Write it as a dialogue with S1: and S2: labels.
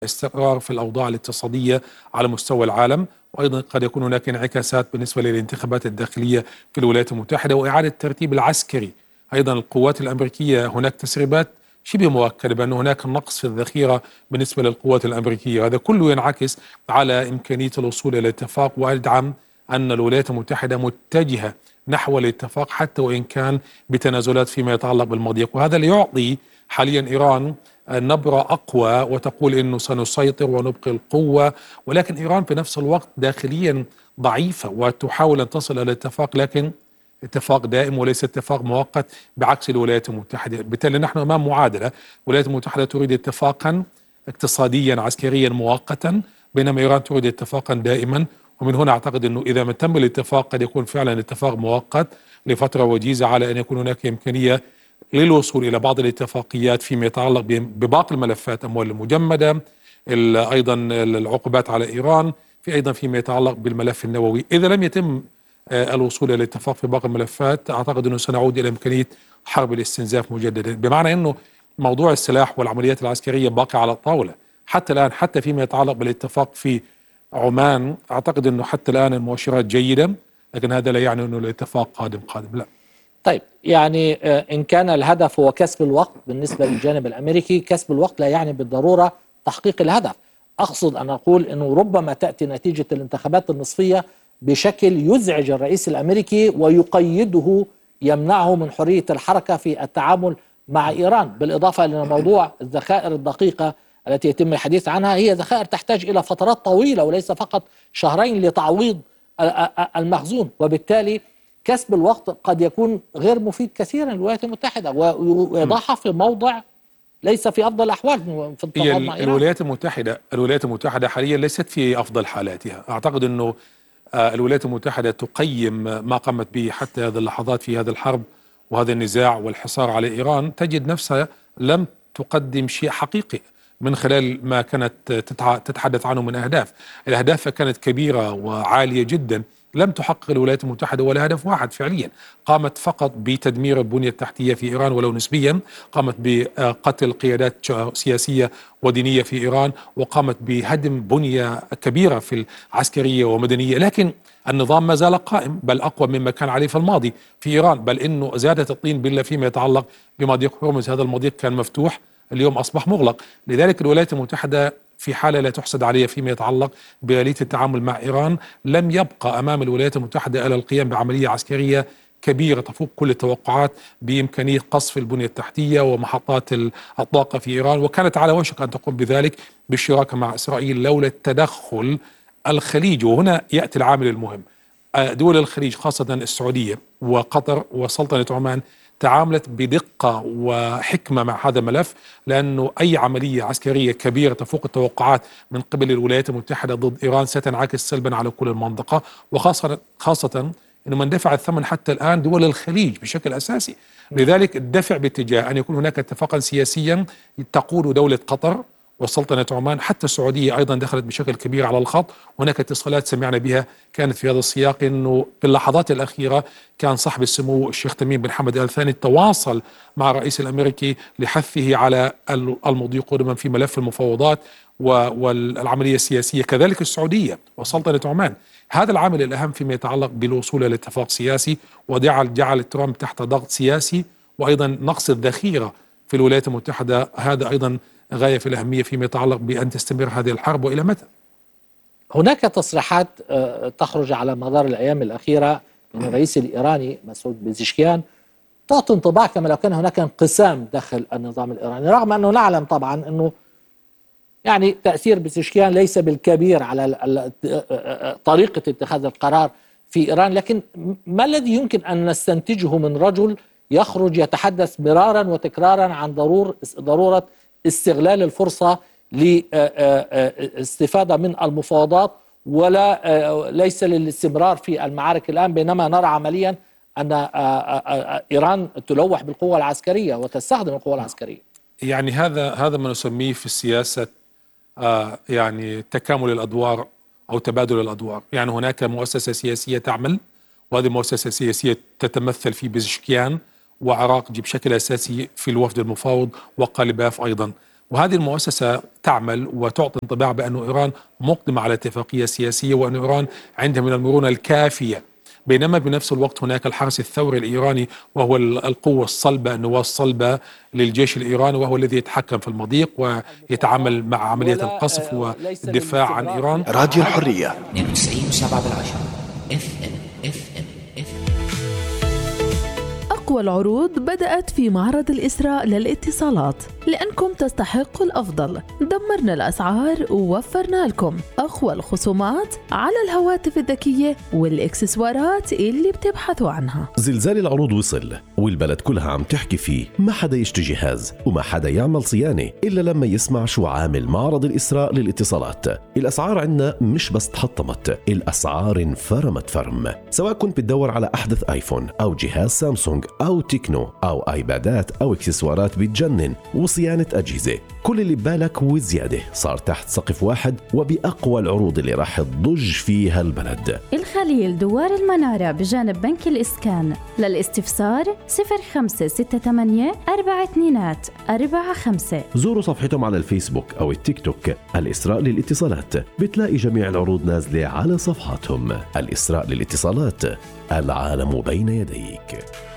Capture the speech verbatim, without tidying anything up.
S1: استقرار في الأوضاع الاقتصادية على مستوى العالم، وأيضا قد يكون هناك انعكاسات بالنسبة للانتخابات الداخلية في الولايات المتحدة وإعادة الترتيب العسكري. أيضا القوات الأمريكية هناك تسريبات شبه مؤكدة بأن هناك نقص في الذخيرة بالنسبة للقوات الأمريكية، هذا كله ينعكس على إمكانية الوصول إلى اتفاق، وأدعم أن الولايات المتحدة متجهة نحو الاتفاق حتى وإن كان بتنازلات فيما يتعلق بالمضيق، وهذا ليعطي حاليا إيران نبرة أقوى وتقول إنه سنسيطر ونبقي القوة، ولكن إيران في نفس الوقت داخليا ضعيفة وتحاول أن تصل إلى اتفاق، لكن اتفاق دائم وليس اتفاق مؤقت بعكس الولايات المتحدة. بالتالي نحن أمام معادلة، الولايات المتحدة تريد اتفاقا اقتصاديا عسكريا مؤقتا، بينما إيران تريد اتفاقا دائما. ومن هنا أعتقد أنه إذا ما تم الاتفاق قد يكون فعلا اتفاق مؤقت لفترة وجيزة، على أن يكون هناك إمكانية للوصول إلى بعض الاتفاقيات فيما يتعلق بباقي الملفات، أموال المجمدة، أيضا العقوبات على إيران، في أيضا فيما يتعلق بالملف النووي. إذا لم يتم الوصول إلى الاتفاق في باقي الملفات، أعتقد أنه سنعود إلى إمكانية حرب الاستنزاف مجددا، بمعنى أنه موضوع السلاح والعمليات العسكرية باقي على الطاولة حتى الآن. حتى فيما يتعلق بالاتفاق في عمان، أعتقد أنه حتى الآن المؤشرات جيدة، لكن هذا لا يعني أنه الاتفاق قادم قادم، لا.
S2: طيب، يعني إن كان الهدف هو كسب الوقت بالنسبة للجانب الأمريكي، كسب الوقت لا يعني بالضرورة تحقيق الهدف. أقصد أن أقول أنه ربما تأتي نتيجة الانتخابات النصفية بشكل يزعج الرئيس الأمريكي ويقيده، يمنعه من حرية الحركة في التعامل مع إيران، بالإضافة إلى موضوع الذخائر الدقيقة التي يتم الحديث عنها. هي ذخائر تحتاج إلى فترات طويلة وليس فقط شهرين لتعويض المخزون، وبالتالي كسب الوقت قد يكون غير مفيد كثيرا للولايات المتحدة ويضعها في موضع ليس في أفضل الأحوال في التفاوض مع إيران.
S1: الولايات المتحدة الولايات المتحدة حاليا ليست في أفضل حالاتها. أعتقد أنه الولايات المتحدة تقيم ما قامت به حتى هذه اللحظات في هذا الحرب وهذا النزاع والحصار على إيران، تجد نفسها لم تقدم شيء حقيقي من خلال ما كانت تتحدث عنه من أهداف. الأهداف كانت كبيرة وعالية جدا، لم تحقق الولايات المتحدة ولا هدف واحد فعليا. قامت فقط بتدمير البنية التحتية في إيران ولو نسبيا، قامت بقتل قيادات سياسية ودينية في إيران، وقامت بهدم بنية كبيرة في العسكرية ومدنية، لكن النظام ما زال قائم، بل أقوى مما كان عليه في الماضي في إيران، بل إنه زادت الطين بلة فيما يتعلق بمضيق هرمز. هذا المضيق كان مفتوح، اليوم أصبح مغلق. لذلك الولايات المتحدة في حالة لا تحسد عليها فيما يتعلق بآلية التعامل مع إيران. لم يبقى أمام الولايات المتحدة إلا القيام بعملية عسكرية كبيرة تفوق كل التوقعات بإمكانية قصف البنية التحتية ومحطات الطاقة في إيران، وكانت على وشك أن تقوم بذلك بالشراكة مع إسرائيل لولا التدخل الخليجي. وهنا يأتي العامل المهم، دول الخليج خاصة السعودية وقطر وسلطنة عمان تعاملت بدقة وحكمة مع هذا الملف، لأنه أي عملية عسكرية كبيرة تفوق التوقعات من قبل الولايات المتحدة ضد إيران ستنعكس سلبا على كل المنطقة، وخاصة خاصة أنه من دفع الثمن حتى الآن دول الخليج بشكل أساسي. لذلك الدفع باتجاه أن يكون هناك اتفاقا سياسيا تقود دولة قطر وسلطنة عمان، حتى السعودية أيضا دخلت بشكل كبير على الخط. هناك اتصالات سمعنا بها كانت في هذا السياق، أنه في اللحظات الأخيرة كان صاحب السمو الشيخ تميم بن حمد آل ثاني تواصل مع الرئيس الأمريكي لحثه على المضي قدما في ملف المفاوضات والعملية السياسية، كذلك السعودية وسلطنة عمان. هذا العامل الأهم فيما يتعلق بالوصول إلى اتفاق سياسي، وجعل جعل ترامب تحت ضغط سياسي، وأيضا نقص الذخيرة في الولايات المتحدة هذا أيضا غاية في الأهمية فيما يتعلق بأن تستمر هذه الحرب وإلى متى.
S2: هناك تصريحات تخرج على مدار الأيام الأخيرة من الرئيس الإيراني مسعود بيزشكيان تعطي انطباع كما لو كان هناك انقسام داخل النظام الإيراني، رغم أنه نعلم طبعا أنه يعني تأثير بيزشكيان ليس بالكبير على طريقة اتخاذ القرار في إيران، لكن ما الذي يمكن أن نستنتجه من رجل يخرج يتحدث مرارا وتكرارا عن ضرور ضرورة استغلال الفرصة لاستفادة من المفاوضات ولا ليس للاستمرار في المعارك الآن، بينما نرى عمليا أن إيران تلوح بالقوة العسكرية وتستخدم القوة العسكرية؟
S1: يعني هذا هذا ما نسميه في السياسة آه يعني تكامل الأدوار أو تبادل الأدوار. يعني هناك مؤسسة سياسية تعمل، وهذه المؤسسة السياسية تتمثل في بيزشكيان وعراقجي بشكل أساسي في الوفد المفاوض، وقالباف أيضا، وهذه المؤسسة تعمل وتعطي انطباع بأن إيران مقدمة على اتفاقية سياسية، وأن إيران عندها من المرونة الكافية، بينما بنفس الوقت هناك الحرس الثوري الإيراني وهو القوة الصلبة، النواة الصلبة للجيش الإيراني، وهو الذي يتحكم في المضيق ويتعامل مع عملية القصف والدفاع عن إيران.
S3: راديو الحرية
S4: اثنين وتسعين وسبعة بالعشرة اف ام اف ام اف ام.
S5: أقوى العروض بدأت في معرض الإسراء للاتصالات، لأنكم تستحقوا الأفضل. دمرنا الأسعار ووفرنا لكم أقوى الخصومات على الهواتف الذكية والإكسسوارات اللي بتبحثوا عنها.
S6: زلزال العروض وصل والبلد كلها عم تحكي فيه، ما حدا يشتري جهاز وما حدا يعمل صيانة إلا لما يسمع شو عامل معرض الإسراء للاتصالات. الأسعار عنا مش بس تحطمت، الأسعار انفرمت فرم. سواء كنت بتدور على أحدث آيفون أو جهاز سامسونج أو تكنو أو آيبادات أو إكسسوارات بتجنن وصيانة أجهزة، كل اللي ببالك وزيادة صار تحت سقف واحد وبأقوى العروض اللي راح تضج فيها البلد.
S7: الخليل دوار المنارة بجانب بنك الإسكان. للاستفسار صفر خمسة ستة ثمانية أربعة اثنين أربعة خمسة.
S6: زوروا صفحتهم على الفيسبوك أو التيك توك الإسراء للاتصالات، بتلاقي جميع العروض نازلة على صفحاتهم. الإسراء للاتصالات، العالم بين يديك.